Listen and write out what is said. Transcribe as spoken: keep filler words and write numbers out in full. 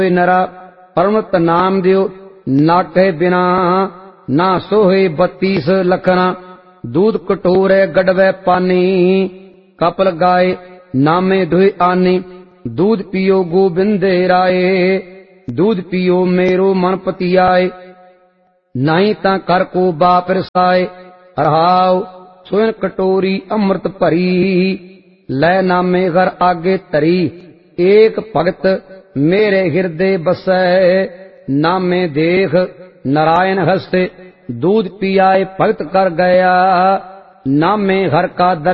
नरा परमत नाम दियो नाटे बिना ना सोहे बत्तीस लखना। दूध कटोरे गड़वे पानी कपल गाए नामे दुहे आनी। दूध पियो गोबिंदे राय दूध पियो मेरो मन पतियाए। नहीं ता कर को बाप रसाए रहाओ सोन कटोरी अमृत भरी। लै नामे घर आगे तरी एक भगत मेरे हृदय बसै। नामे देख नारायण हस्ते दूध पियाए भगत कर गया। नामे घर का दर